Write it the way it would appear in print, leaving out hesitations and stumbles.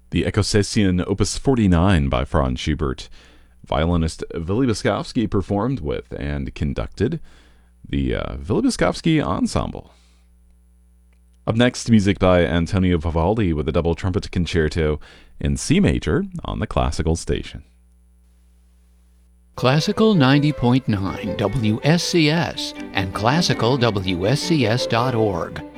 The Ekosession Opus 49 by Franz Schubert. Violinist Vili Boskovsky performed with and conducted the Vili Boskovsky Ensemble. Up next, music by Antonio Vivaldi with a double trumpet concerto in C major on the Classical Station. Classical 90.9 WSCS and classicalwscs.org.